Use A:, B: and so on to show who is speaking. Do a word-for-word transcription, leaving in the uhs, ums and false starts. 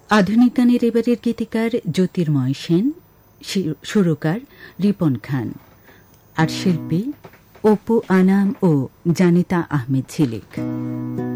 A: আধুনিক গানের এবারের গীতিকার জ্যোতির্ময় সেন, সুরকার রিপন খান, আর শিল্পী অপু আনাম ও জানিতা আহমেদ ঝিলিক।